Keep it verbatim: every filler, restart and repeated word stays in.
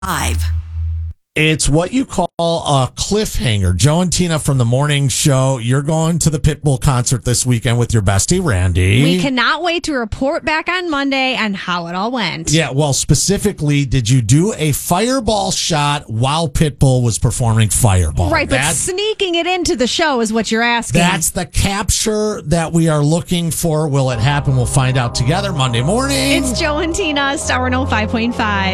It's what you call a cliffhanger. Joe and Tina from the morning show. You're going to the Pitbull concert this weekend with your bestie, Randy. We cannot wait to report back on Monday on how it all went. Yeah, well, specifically, did you do a fireball shot while Pitbull was performing Fireball? Right, but That's, sneaking it into the show is what you're asking. that's the capture that we are looking for. Will it happen? We'll find out together Monday morning. It's Joe and Tina, Star one oh five point five.